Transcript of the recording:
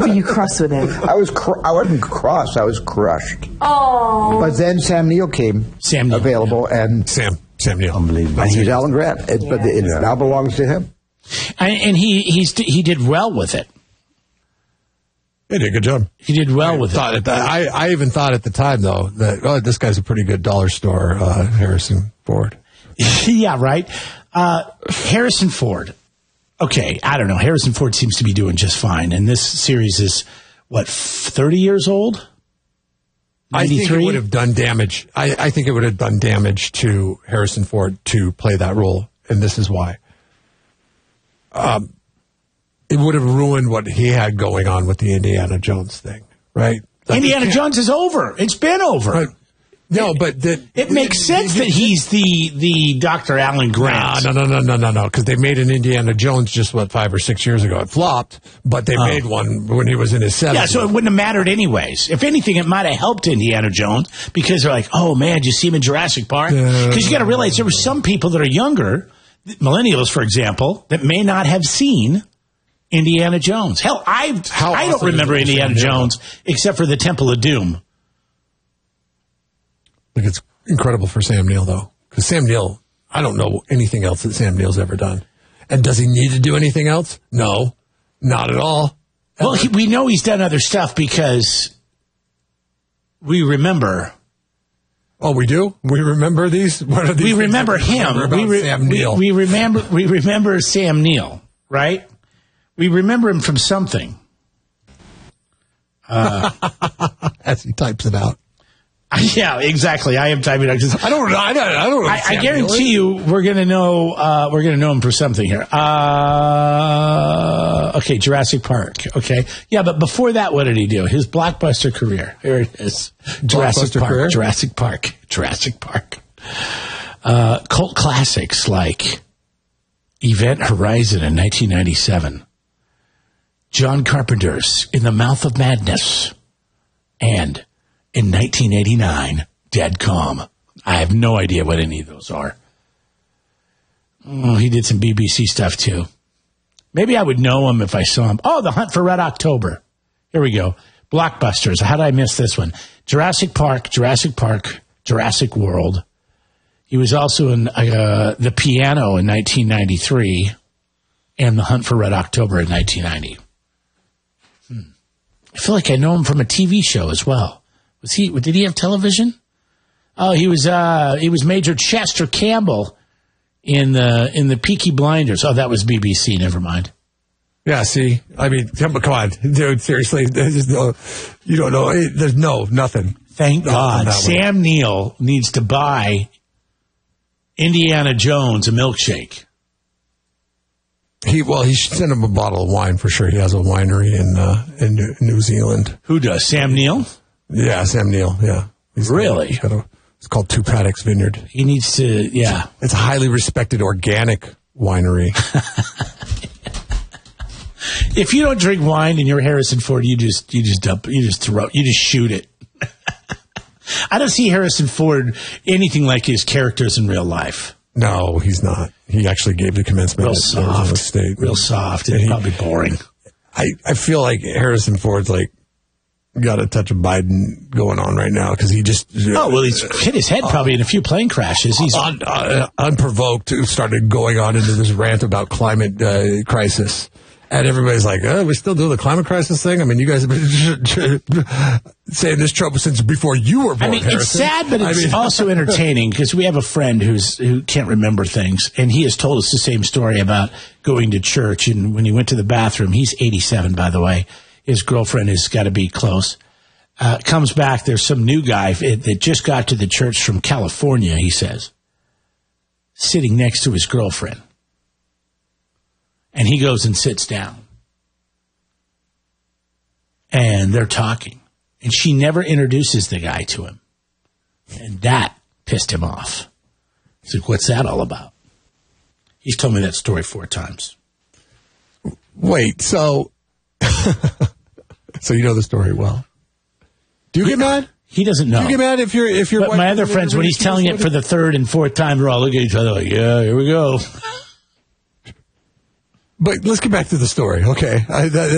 were you cross with him? I wasn't cross. I was crushed. Oh. But then Sam Neill came available, and Sam Neill, unbelievable. And he's Alan Grant, but it now belongs to him. And he did well with it. He did a good job. He did well with it. I even thought at the time, though, that this guy's a pretty good dollar store, Harrison Ford. Yeah, right. Harrison Ford. Okay, I don't know. Harrison Ford seems to be doing just fine. And this series is, 30 years old? 93? I think it would have done damage. I think it would have done damage to Harrison Ford to play that role, and this is why. It would have ruined what he had going on with the Indiana Jones thing, right? Indiana Jones is over. It's been over. Right. No, but it makes sense that he's the Dr. Alan Grant. No, because they made an Indiana Jones just 5 or 6 years ago. It flopped, but they made one when he was in his 70s. Yeah, so it wouldn't have mattered anyways. If anything, it might have helped Indiana Jones because they're like, oh man, did you see him in Jurassic Park? Because you got to realize there were some people that are younger, millennials, for example, that may not have seen Indiana Jones. Hell, I don't remember Indiana Jones except for the Temple of Doom. I think it's incredible for Sam Neill, though. Because Sam Neill, I don't know anything else that Sam Neill's ever done. And does he need to do anything else? No, not at all. Well, we know he's done other stuff because we remember. Oh, we do? We remember these? What are these? We remember him. Sam Neill. We remember Sam Neill, right? We remember him from something. As he types it out. Yeah, exactly. I am typing it out. I don't know. I guarantee you, we're going to know. We're going to know him for something here. Okay, Jurassic Park. Okay, yeah, but before that, what did he do? His blockbuster career. Here it is. Jurassic Park. Cult classics like Event Horizon in 1997. John Carpenter's In the Mouth of Madness. And in 1989, Dead Calm. I have no idea what any of those are. Oh, he did some BBC stuff, too. Maybe I would know him if I saw him. Oh, The Hunt for Red October. Here we go. Blockbusters. How did I miss this one? Jurassic Park, Jurassic World. He was also in The Piano in 1993 and The Hunt for Red October in 1990. I feel like I know him from a TV show as well. Did he have television? Oh, he was Major Chester Campbell in the Peaky Blinders. Oh, that was BBC. Never mind. Yeah, see, I mean, come on, dude. Seriously, there's no, you don't know. There's nothing. Thank God. Sam Neill needs to buy Indiana Jones a milkshake. He should send him a bottle of wine for sure. He has a winery in New Zealand. Who does? Sam Neill? Yeah, Sam Neill. Yeah, really. It's called Two Paddocks Vineyard. He needs to. Yeah, it's a highly respected organic winery. If you don't drink wine and you're Harrison Ford, you just shoot it. I don't see Harrison Ford anything like his characters in real life. No, he's not. He actually gave the commencement. Real soft. State. Real soft. And probably boring. I feel like Harrison Ford's like got a touch of Biden going on right now because he just... he's hit his head probably in a few plane crashes. He's unprovoked started going on into this rant about climate crisis. And everybody's like, we still do the climate crisis thing? I mean, you guys have been saying this trope since before you were born, Harrison. It's sad, but it's also entertaining because we have a friend who can't remember things, and he has told us the same story about going to church, and when he went to the bathroom, he's 87, by the way. His girlfriend has got to be close. Comes back, there's some new guy that just got to the church from California, he says, sitting next to his girlfriend. And he goes and sits down. And they're talking. And she never introduces the guy to him. And that pissed him off. He's like, what's that all about? He's told me that story 4 times. Wait, so... so you know the story well. Do you get mad? He doesn't know. Do you get mad if you're... But my other friends, when he's telling it for the 3rd and 4th time, they're all looking at each other like, yeah, here we go. But let's get back to the story, okay?